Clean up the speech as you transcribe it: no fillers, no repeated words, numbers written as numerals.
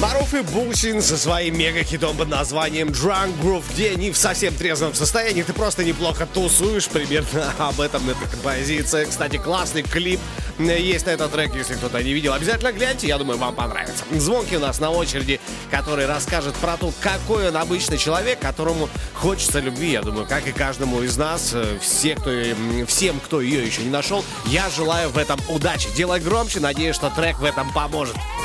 Маруф и Бусин со своим мега-хитом под названием Drunk Groove, где не в совсем трезвом состоянии, ты просто неплохо тусуешь, примерно об этом эта композиция. Кстати, классный клип есть на этот трек, если кто-то не видел, обязательно гляньте, я думаю, вам понравится. Звонки у нас на очереди, который расскажет про то, какой он обычный человек, которому хочется любви, я думаю, как и каждому из нас, всем, кто ее еще не нашел, я желаю в этом удачи. Делай громче, надеюсь, что трек в этом поможет.